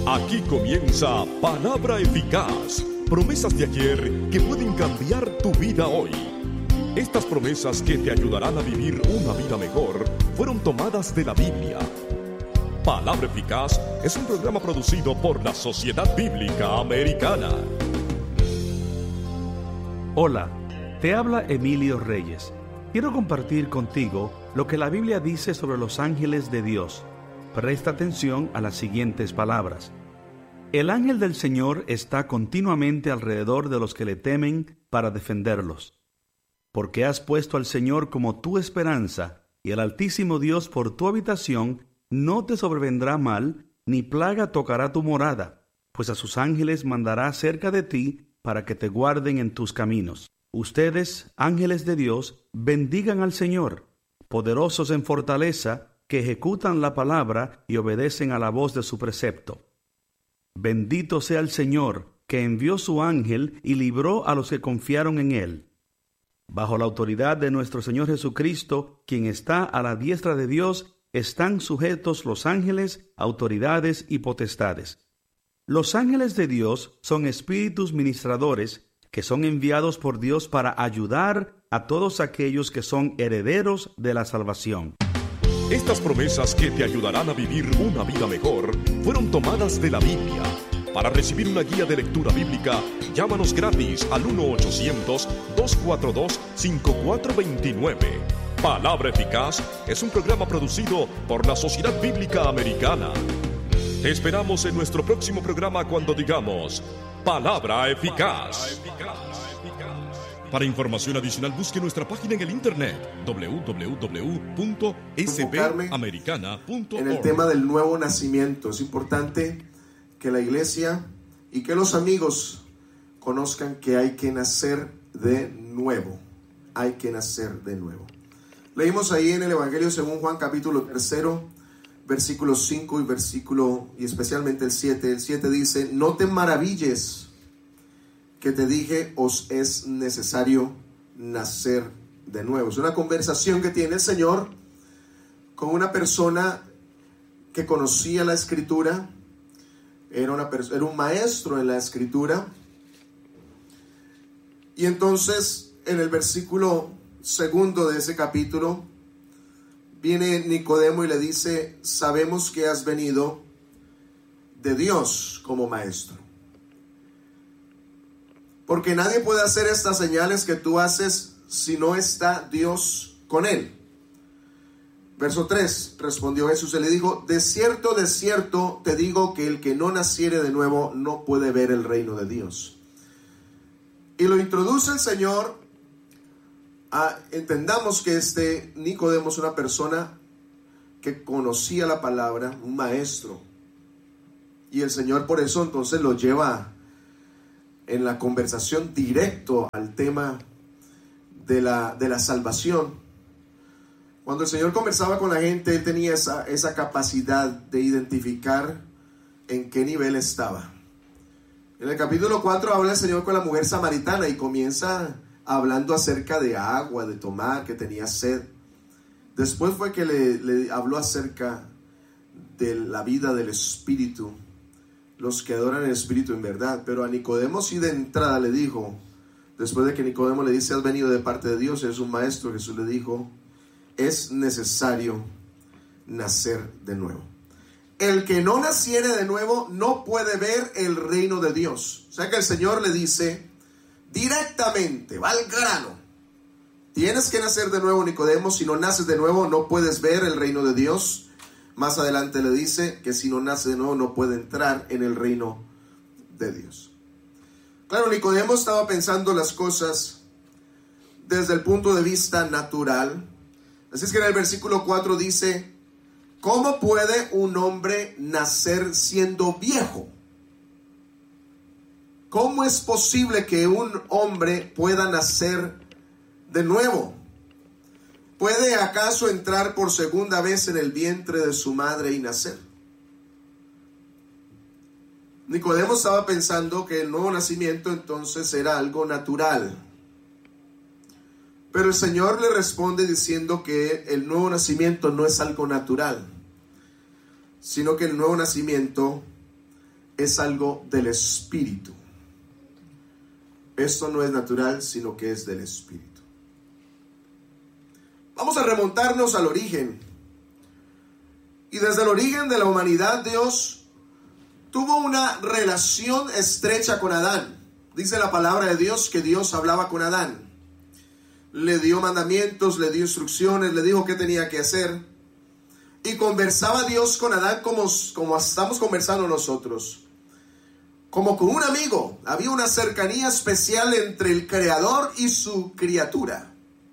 Aquí comienza Palabra Eficaz, promesas de ayer que pueden cambiar tu vida hoy. Estas promesas que te ayudarán a vivir una vida mejor fueron tomadas de la Biblia. Palabra Eficaz es un programa producido por la Sociedad Bíblica Americana. Hola, te habla Emilio Reyes. Quiero compartir contigo lo que la Biblia dice sobre los ángeles de Dios. Presta atención a las siguientes palabras. El ángel del Señor está continuamente alrededor de los que le temen para defenderlos. Porque has puesto al Señor como tu esperanza, y el Altísimo Dios por tu habitación, no te sobrevendrá mal, ni plaga tocará tu morada, pues a sus ángeles mandará cerca de ti para que te guarden en tus caminos. Ustedes, ángeles de Dios, bendigan al Señor, poderosos en fortaleza, que ejecutan la palabra y obedecen a la voz de su precepto. Bendito sea el Señor, que envió su ángel y libró a los que confiaron en él. Bajo la autoridad de nuestro Señor Jesucristo, quien está a la diestra de Dios, están sujetos los ángeles, autoridades y potestades. Los ángeles de Dios son espíritus ministradores que son enviados por Dios para ayudar a todos aquellos que son herederos de la salvación. Estas promesas que te ayudarán a vivir una vida mejor fueron tomadas de la Biblia. Para recibir una guía de lectura bíblica, llámanos gratis al 1-800-242-5429. Palabra Eficaz es un programa producido por la Sociedad Bíblica Americana. Te esperamos en nuestro próximo programa cuando digamos Palabra Eficaz. Para información adicional, busque nuestra página en el internet www.sbamericana.org. En el tema del nuevo nacimiento, es importante que la iglesia y que los amigos conozcan que hay que nacer de nuevo. Hay que nacer de nuevo. Leímos ahí en el Evangelio según Juan capítulo 3, versículos 5 y especialmente el 7. El 7 dice: no te maravilles que te dije, os es necesario nacer de nuevo. Es una conversación que tiene el Señor con una persona que conocía la Escritura, era un maestro en la Escritura. Y entonces en el versículo 2 de ese capítulo viene Nicodemo y le dice: sabemos que has venido de Dios como maestro, porque nadie puede hacer estas señales que tú haces si no está Dios con él. Verso 3, respondió Jesús y le dijo: de cierto te digo que el que no naciere de nuevo no puede ver el reino de Dios. Y lo introduce el Señor entendamos que Nicodemo es una persona que conocía la palabra, un maestro. Y el Señor por eso entonces lo lleva en la conversación directo al tema de la salvación. Cuando el Señor conversaba con la gente, Él tenía esa capacidad de identificar en qué nivel estaba. En el capítulo 4 habla el Señor con la mujer samaritana y comienza hablando acerca de agua, de tomar, que tenía sed. Después fue que le habló acerca de la vida del Espíritu, los que adoran el Espíritu en verdad. Pero a Nicodemo sí de entrada le dijo, después de que Nicodemo le dice: has venido de parte de Dios, eres un maestro, Jesús le dijo: es necesario nacer de nuevo. El que no naciere de nuevo no puede ver el reino de Dios. O sea que el Señor le dice directamente, va al grano: tienes que nacer de nuevo, Nicodemo. Si no naces de nuevo no puedes ver el reino de Dios. Más adelante le dice que si no nace de nuevo no puede entrar en el reino de Dios. Claro, Nicodemo estaba pensando las cosas desde el punto de vista natural. Así es que en el versículo 4 dice: ¿cómo puede un hombre nacer siendo viejo? ¿Cómo es posible que un hombre pueda nacer de nuevo? ¿Puede acaso entrar por segunda vez en el vientre de su madre y nacer? Nicodemo estaba pensando que el nuevo nacimiento entonces era algo natural. Pero el Señor le responde diciendo que el nuevo nacimiento no es algo natural, sino que el nuevo nacimiento es algo del espíritu. Esto no es natural, sino que es del espíritu. Vamos a remontarnos al origen. Y desde el origen de la humanidad, Dios tuvo una relación estrecha con Adán. Dice la palabra de Dios que Dios hablaba con Adán. Le dio mandamientos, le dio instrucciones, le dijo qué tenía que hacer. Y conversaba Dios con Adán como estamos conversando nosotros. Como con un amigo. Había una cercanía especial entre el Creador y su criatura.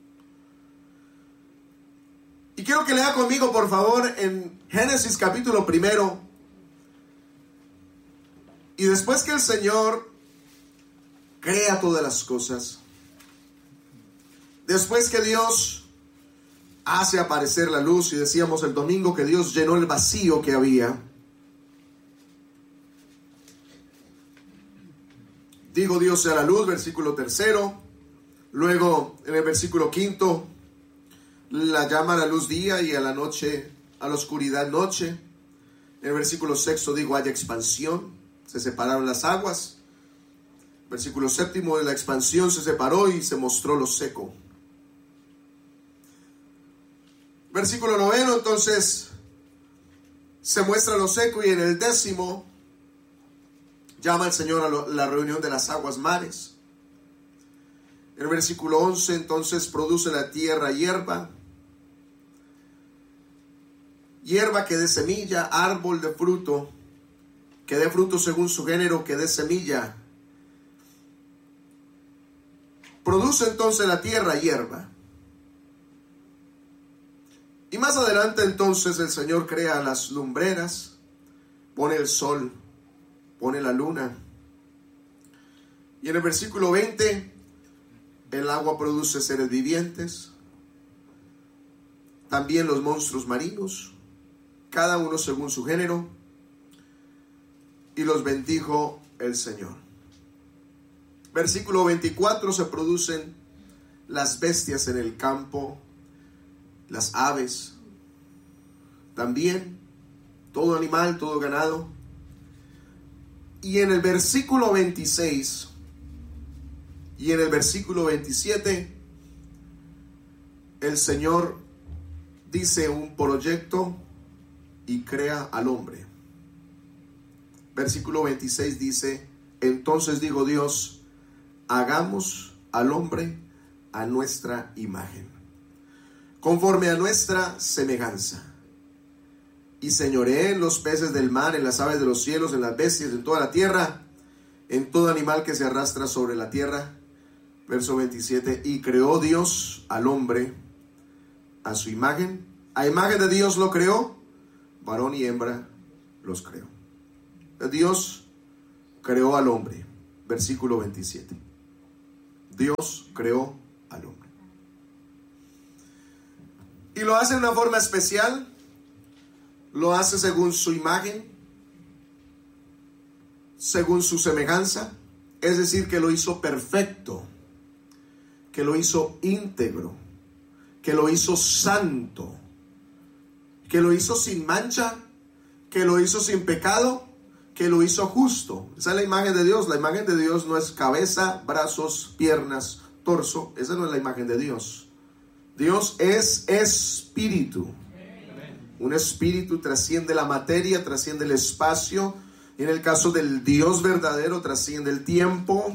Y quiero que lea conmigo, por favor, en Génesis capítulo 1. Y después que el Señor crea todas las cosas, después que Dios hace aparecer la luz, y decíamos el domingo que Dios llenó el vacío que había, dijo Dios sea la luz, versículo 3. Luego en el versículo 5 la llama a la luz día y a la noche, a la oscuridad noche. En el versículo 6 digo haya expansión, se separaron las aguas. Versículo 7, de la expansión se separó y se mostró lo seco. Versículo 9, entonces se muestra lo seco, y en el 10 llama el Señor a la reunión de las aguas mares. En el versículo 11 entonces produce la tierra hierba que dé semilla, árbol de fruto, que dé fruto según su género, que dé semilla. Produce entonces la tierra hierba. Y más adelante entonces el Señor crea las lumbreras, pone el sol, pone la luna. Y en el versículo 20, el agua produce seres vivientes, también los monstruos marinos, cada uno según su género, y los bendijo el Señor. Versículo 24, se producen las bestias en el campo, las aves, también todo animal, todo ganado. Y en el versículo 26 y en el versículo 27, el Señor dice un proyecto y crea al hombre. Versículo 26 dice: entonces dijo Dios, hagamos al hombre a nuestra imagen, conforme a nuestra semejanza, y señoree en los peces del mar, en las aves de los cielos, en las bestias, en toda la tierra, en todo animal que se arrastra sobre la tierra. Verso 27, y creó Dios al hombre a su imagen, a imagen de Dios lo creó, varón y hembra los creó. Dios creó al hombre. Versículo 27. Dios creó al hombre. Y lo hace de una forma especial. Lo hace según su imagen, según su semejanza. Es decir, que lo hizo perfecto, que lo hizo íntegro, que lo hizo santo, que lo hizo sin mancha, que lo hizo sin pecado, que lo hizo justo. Esa es la imagen de Dios. La imagen de Dios no es cabeza, brazos, piernas, torso. Esa no es la imagen de Dios. Dios es espíritu. Un espíritu trasciende la materia, trasciende el espacio. Y en el caso del Dios verdadero, trasciende el tiempo.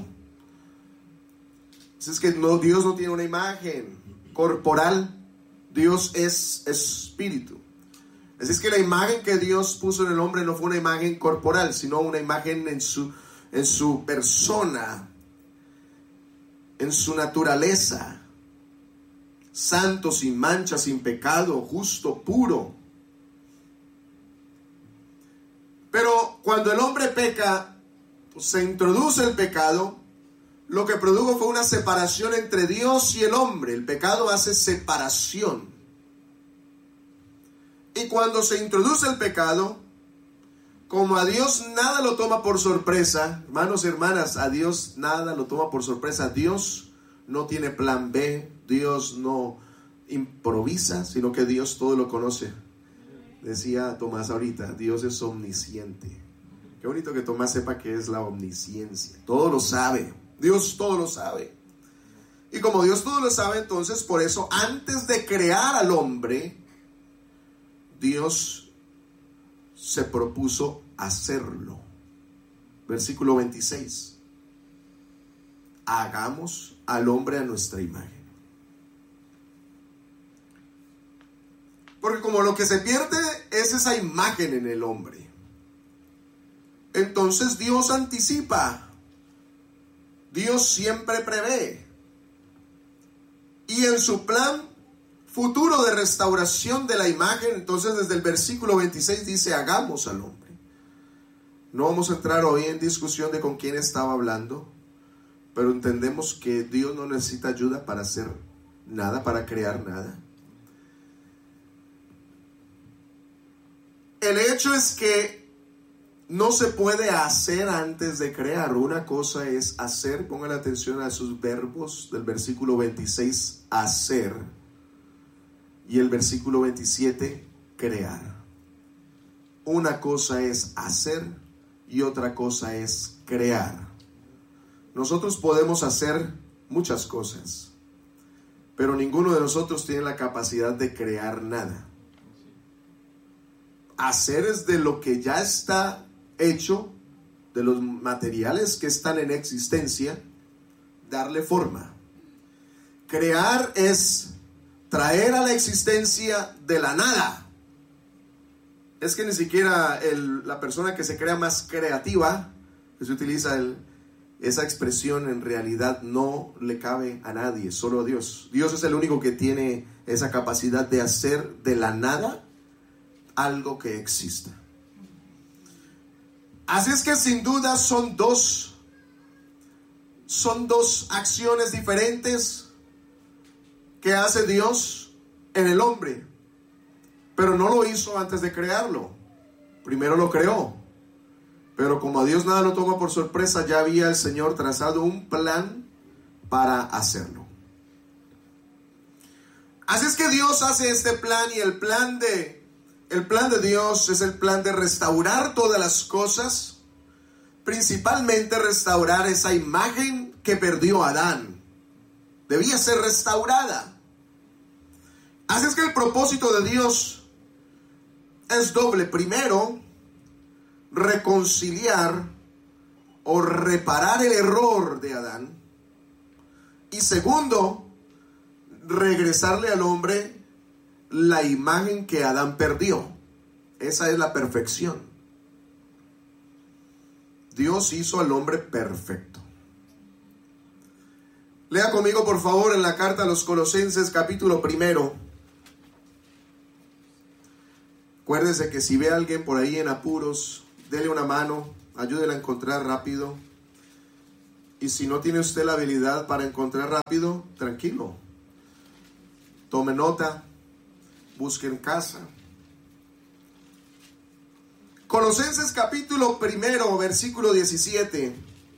Es que no, Dios no tiene una imagen corporal. Dios es espíritu. Así es que la imagen que Dios puso en el hombre no fue una imagen corporal, sino una imagen en su persona, en su naturaleza. Santo, sin mancha, sin pecado, justo, puro. Pero cuando el hombre peca, pues se introduce el pecado. Lo que produjo fue una separación entre Dios y el hombre. El pecado hace separación. Y cuando se introduce el pecado, como a Dios nada lo toma por sorpresa, hermanos y hermanas, a Dios nada lo toma por sorpresa. Dios no tiene plan B, Dios no improvisa, sino que Dios todo lo conoce. Decía Tomás ahorita, Dios es omnisciente. Qué bonito que Tomás sepa que es la omnisciencia. Todo lo sabe. Dios todo lo sabe. Y como Dios todo lo sabe, entonces por eso antes de crear al hombre, Dios se propuso hacerlo. Versículo 26. Hagamos al hombre a nuestra imagen. Porque como lo que se pierde es esa imagen en el hombre, entonces Dios anticipa. Dios siempre prevé. Y en su plan futuro de restauración de la imagen, entonces desde el versículo 26 dice, hagamos al hombre. No vamos a entrar hoy en discusión de con quién estaba hablando, pero entendemos que Dios no necesita ayuda para hacer nada, para crear nada. El hecho es que no se puede hacer antes de crear. Una cosa es hacer, pongan atención a sus verbos del versículo 26, hacer, y el versículo 27, crear. Una cosa es hacer y otra cosa es crear. Nosotros podemos hacer muchas cosas, pero ninguno de nosotros tiene la capacidad de crear nada. Hacer es de lo que ya está hecho, de los materiales que están en existencia, darle forma. Crear es traer a la existencia de la nada. Es que ni siquiera la persona que se crea más creativa, que se utiliza esa expresión, en realidad no le cabe a nadie, solo a Dios. Dios es el único que tiene esa capacidad de hacer de la nada algo que exista. Así es que sin duda son dos acciones diferentes que hace Dios en el hombre, pero no lo hizo antes de crearlo. Primero lo creó, pero como a Dios nada lo toma por sorpresa, ya había el Señor trazado un plan para hacerlo. Así es que Dios hace este plan, y el plan de Dios es el plan de restaurar todas las cosas, principalmente restaurar esa imagen que perdió Adán. Debía ser restaurada. Así es que el propósito de Dios es doble. Primero, reconciliar o reparar el error de Adán. Y segundo, regresarle al hombre la imagen que Adán perdió. Esa es la perfección. Dios hizo al hombre perfecto. Lea conmigo por favor en la carta a los Colosenses, capítulo 1. Acuérdese que si ve a alguien por ahí en apuros, dele una mano, ayúdele a encontrar rápido. Y si no tiene usted la habilidad para encontrar rápido, tranquilo, tome nota, busque en casa. Colosenses capítulo 1, versículo 17.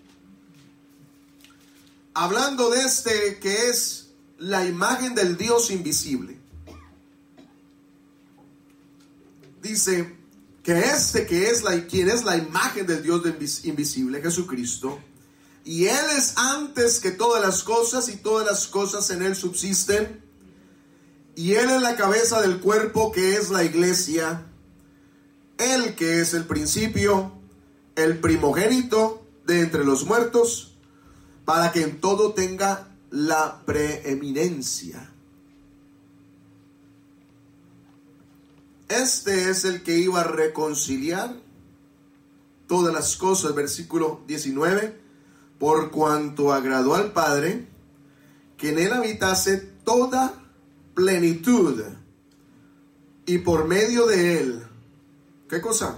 Hablando de este que es la imagen del Dios invisible. Dice que quien es la imagen del Dios invisible, Jesucristo, y Él es antes que todas las cosas, y todas las cosas en Él subsisten, y Él es la cabeza del cuerpo, que es la iglesia, Él que es el principio, el primogénito de entre los muertos, para que en todo tenga la preeminencia. Este es el que iba a reconciliar todas las cosas, versículo 19, por cuanto agradó al Padre que en Él habitase toda plenitud, y por medio de Él, ¿qué cosa?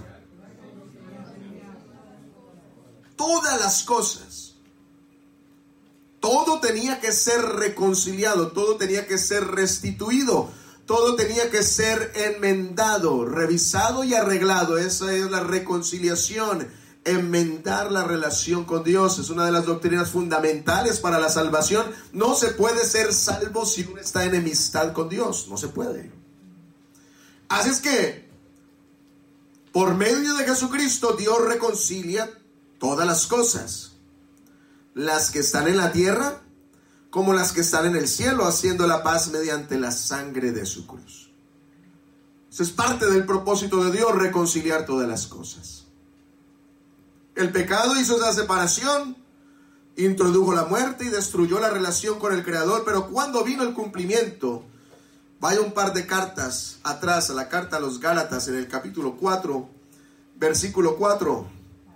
Todas las cosas. Todo tenía que ser reconciliado, todo tenía que ser restituido, todo tenía que ser enmendado, revisado y arreglado. Esa es la reconciliación, enmendar la relación con Dios. Es una de las doctrinas fundamentales para la salvación. No se puede ser salvo si uno está en enemistad con Dios, no se puede. Así es que Por medio de Jesucristo, Dios reconcilia todas las cosas, las que están en la tierra como las que están en el cielo, haciendo la paz mediante la sangre de su cruz. Eso es parte del propósito de Dios, reconciliar todas las cosas. El pecado hizo esa separación, introdujo la muerte y destruyó la relación con el Creador, pero cuando vino el cumplimiento, vaya un par de cartas atrás, a la carta a los Gálatas, en el capítulo 4, versículo 4.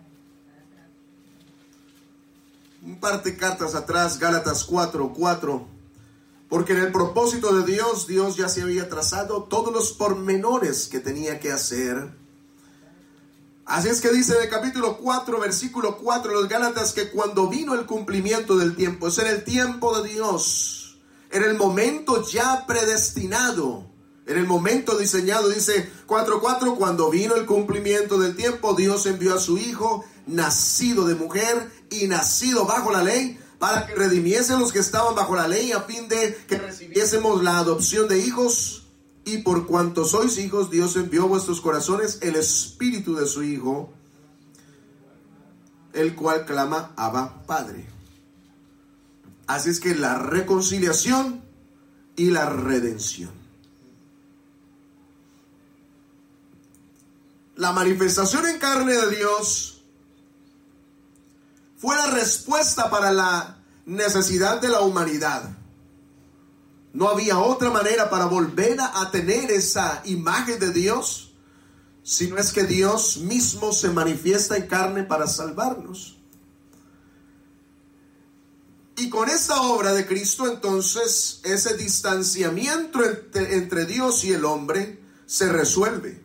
Un par de cartas atrás, Gálatas 4:4. Porque en el propósito de Dios, Dios ya se había trazado todos los pormenores que tenía que hacer. Así es que dice en el capítulo 4, versículo 4, los Gálatas, que cuando vino el cumplimiento del tiempo, es en el tiempo de Dios, en el momento ya predestinado, en el momento diseñado, dice 4:4, cuando vino el cumplimiento del tiempo, Dios envió a su Hijo, nacido de mujer y nacido bajo la ley, para que redimiese a los que estaban bajo la ley, a fin de que recibiésemos la adopción de hijos. Y por cuanto sois hijos, Dios envió a vuestros corazones el espíritu de su Hijo, el cual clama, Abba, Padre. Así es que la reconciliación y la redención. La manifestación en carne de Dios fue la respuesta para la necesidad de la humanidad. No había otra manera para volver a tener esa imagen de Dios, sino es que Dios mismo se manifiesta en carne para salvarnos. Y con esta obra de Cristo, entonces, ese distanciamiento entre Dios y el hombre se resuelve.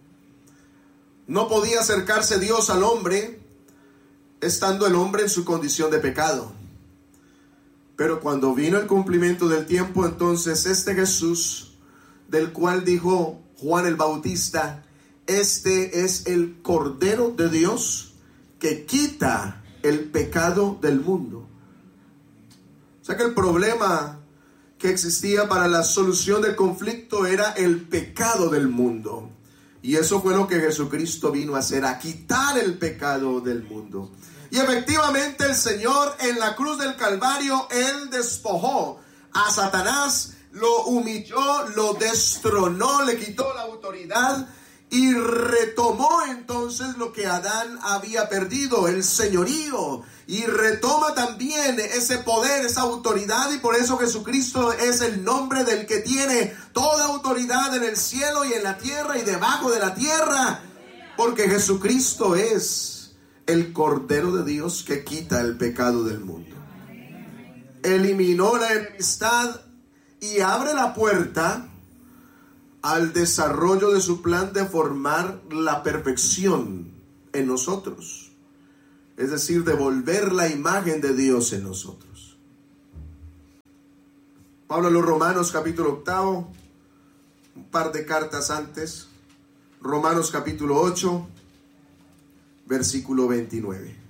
No podía acercarse Dios al hombre estando el hombre en su condición de pecado. Pero cuando vino el cumplimiento del tiempo, entonces este Jesús, del cual dijo Juan el Bautista, este es el Cordero de Dios que quita el pecado del mundo. O sea que el problema que existía para la solución del conflicto era el pecado del mundo. Y eso fue lo que Jesucristo vino a hacer, a quitar el pecado del mundo. Y efectivamente el Señor en la cruz del Calvario, Él despojó a Satanás, lo humilló, lo destronó, le quitó la autoridad y retomó entonces lo que Adán había perdido, el señorío. Y retoma también ese poder, esa autoridad, y por eso Jesucristo es el nombre del que tiene toda autoridad en el cielo y en la tierra y debajo de la tierra. Porque Jesucristo es el Cordero de Dios que quita el pecado del mundo. Eliminó la enemistad y abre la puerta al desarrollo de su plan de formar la perfección en nosotros. Es decir, devolver la imagen de Dios en nosotros. Pablo a los Romanos capítulo 8, un par de cartas antes. Romanos capítulo 8, versículo 29.